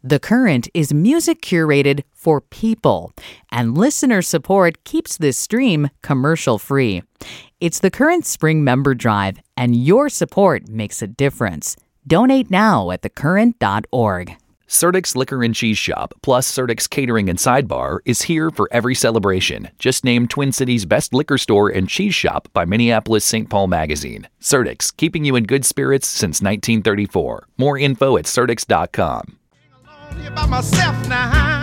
The Current is music curated for people, and listener support keeps this stream commercial-free. It's the Current Spring Member Drive, and your support makes a difference. Donate now at thecurrent.org. Surtick's Liquor and Cheese Shop, plus Surtick's Catering and Sidebar, is here for every celebration. Just named Twin Cities' best liquor store and cheese shop by Minneapolis-St. Paul Magazine. Surtick's, keeping you in good spirits since 1934. More info at surticks.com. By myself now.